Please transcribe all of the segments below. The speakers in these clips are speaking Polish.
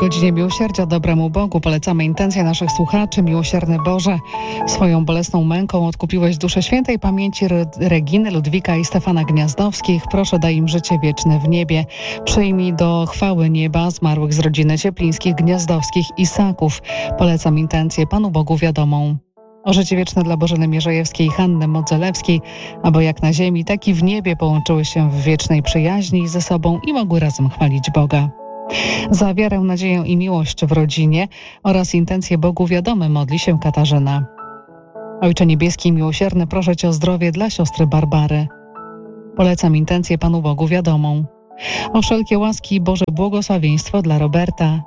godzinie miłosierdzia dobremu Bogu polecamy intencje naszych słuchaczy. Miłosierny Boże, swoją bolesną męką odkupiłeś duszę świętej pamięci Reginy, Ludwika i Stefana Gniazdowskich. Proszę, daj im życie wieczne w niebie. Przyjmij do chwały nieba zmarłych z rodziny Cieplińskich, Gniazdowskich i Saków. Polecam intencję Panu Bogu wiadomą. O życie wieczne dla Bożeny Mierzejewskiej i Hanny Modzelewskiej, aby jak na ziemi, tak i w niebie połączyły się w wiecznej przyjaźni ze sobą i mogły razem chwalić Boga. Za wiarę, nadzieję i miłość w rodzinie oraz intencje Bogu wiadome modli się Katarzyna. Ojcze niebieski i miłosierny, proszę Cię o zdrowie dla siostry Barbary. Polecam intencję Panu Bogu wiadomą. O wszelkie łaski i Boże błogosławieństwo dla Roberta.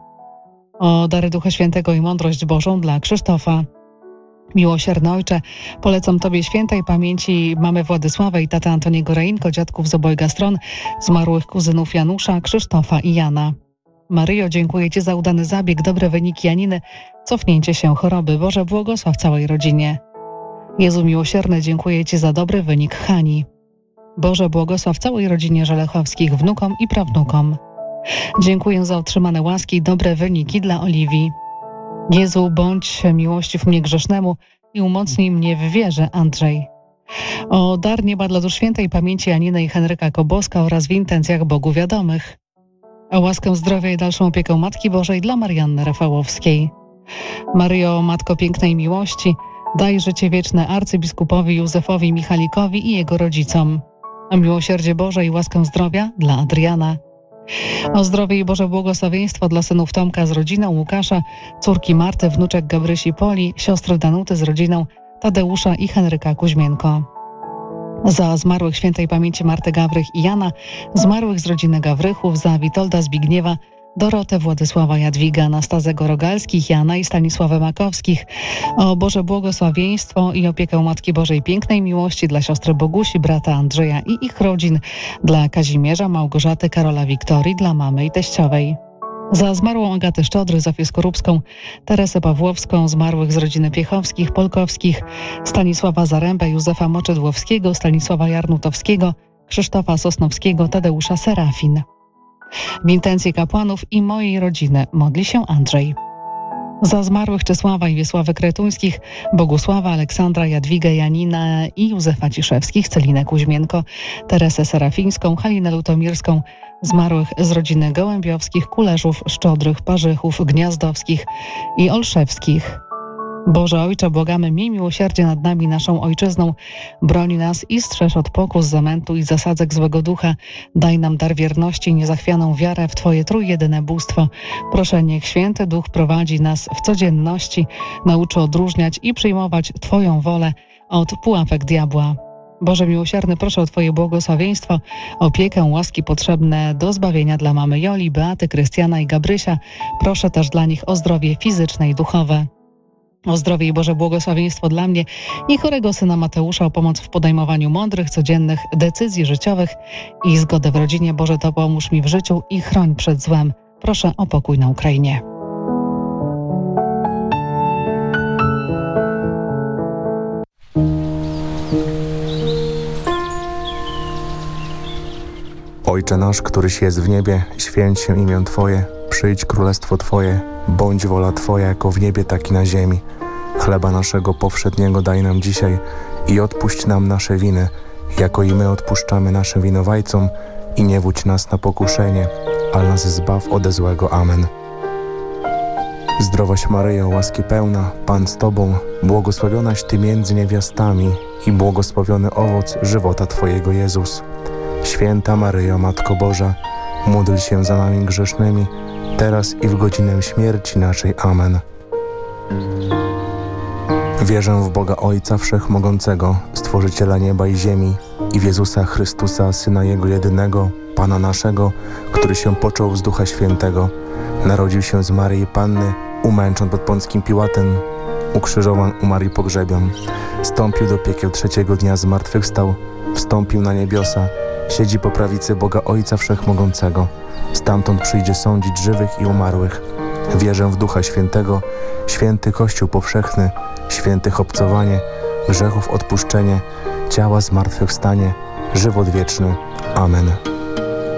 O dary Ducha Świętego i mądrość Bożą dla Krzysztofa. Miłosierny Ojcze, polecam Tobie świętej pamięci mamy Władysława i tata Antoniego Reinko, dziadków z obojga stron, zmarłych kuzynów Janusza, Krzysztofa i Jana. Maryjo, dziękuję Ci za udany zabieg, dobre wyniki Janiny, cofnięcie się choroby. Boże, błogosław całej rodzinie. Jezu miłosierny, dziękuję Ci za dobry wynik Hani. Boże, błogosław całej rodzinie Żelechowskich, wnukom i prawnukom. Dziękuję za otrzymane łaski i dobre wyniki dla Oliwii. Jezu, bądź miłościw mnie grzesznemu i umocnij mnie w wierze, Andrzej. O dar nieba dla dusz świętej pamięci Janiny i Henryka Koboska oraz w intencjach Bogu wiadomych. O łaskę zdrowia i dalszą opiekę Matki Bożej dla Marianny Rafałowskiej. Maryjo, Matko pięknej miłości, daj życie wieczne arcybiskupowi Józefowi Michalikowi i jego rodzicom. O miłosierdzie Boże i łaskę zdrowia dla Adriana. O zdrowie i Boże błogosławieństwo dla synów Tomka z rodziną Łukasza, córki Marty, wnuczek Gabrysi Poli, siostry Danuty z rodziną Tadeusza i Henryka Kuźmienko. Za zmarłych świętej pamięci Marty Gawrych i Jana, zmarłych z rodziny Gawrychów, za Witolda Zbigniewa, Dorotę, Władysława, Jadwigę, Anastazego Rogalskich, Jana i Stanisławę Makowskich. O Boże błogosławieństwo i opiekę Matki Bożej pięknej miłości dla siostry Bogusi, brata Andrzeja i ich rodzin, dla Kazimierza, Małgorzaty, Karola Wiktorii, dla mamy i teściowej. Za zmarłą Agatę Szczodry, Zofię Skorupską, Teresę Pawłowską, zmarłych z rodziny Piechowskich, Polkowskich, Stanisława Zarębę, Józefa Moczydłowskiego, Stanisława Jarnutowskiego, Krzysztofa Sosnowskiego, Tadeusza Serafin. W intencji kapłanów i mojej rodziny modli się Andrzej. Za zmarłych Czesława i Wiesławy Kretuńskich, Bogusława, Aleksandra, Jadwigę, Janinę i Józefa Ciszewskich, Celinę Kuźmienko, Teresę Serafińską, Halinę Lutomirską, zmarłych z rodziny Gołębiowskich, Kulerzów, Szczodrych, Parzychów, Gniazdowskich i Olszewskich. Boże Ojcze, błagamy, miej miłosierdzie nad nami, naszą Ojczyzną. Broń nas i strzeż od pokus, zamętu i zasadzek złego ducha. Daj nam dar wierności i niezachwianą wiarę w Twoje trójjedyne bóstwo. Proszę, niech Święty Duch prowadzi nas w codzienności, nauczy odróżniać i przyjmować Twoją wolę od pułapek diabła. Boże miłosierny, proszę o Twoje błogosławieństwo, opiekę, łaski potrzebne do zbawienia dla mamy Joli, Beaty, Krystiana i Gabrysia. Proszę też dla nich o zdrowie fizyczne i duchowe. O zdrowie i Boże błogosławieństwo dla mnie i chorego syna Mateusza, o pomoc w podejmowaniu mądrych, codziennych decyzji życiowych i zgodę w rodzinie. Boże, to pomóż mi w życiu i chroń przed złem. Proszę o pokój na Ukrainie. Ojcze nasz, któryś jest w niebie, święć się imię Twoje, przyjdź królestwo Twoje, bądź wola Twoja jako w niebie, tak i na ziemi. Chleba naszego powszedniego daj nam dzisiaj i odpuść nam nasze winy, jako i my odpuszczamy naszym winowajcom, i nie wódź nas na pokuszenie, ale nas zbaw ode złego. Amen. Zdrowaś Maryjo, łaski pełna, Pan z Tobą, błogosławionaś Ty między niewiastami i błogosławiony owoc żywota Twojego, Jezus. Święta Maryjo, Matko Boża, módl się za nami grzesznymi, teraz i w godzinę śmierci naszej. Amen. Wierzę w Boga Ojca Wszechmogącego, Stworzyciela nieba i ziemi, i w Jezusa Chrystusa, Syna Jego jedynego, Pana naszego, który się począł z Ducha Świętego, narodził się z Maryi Panny, umęczon pod Pąckim Piłatem, ukrzyżowan, umarł i pogrzebion, zstąpił do piekieł, trzeciego dnia zmartwychwstał, wstąpił na niebiosa, siedzi po prawicy Boga Ojca Wszechmogącego, stamtąd przyjdzie sądzić żywych i umarłych. Wierzę w Ducha Świętego, święty Kościół powszechny, świętych obcowanie, grzechów odpuszczenie, ciała zmartwychwstanie, żywot wieczny. Amen.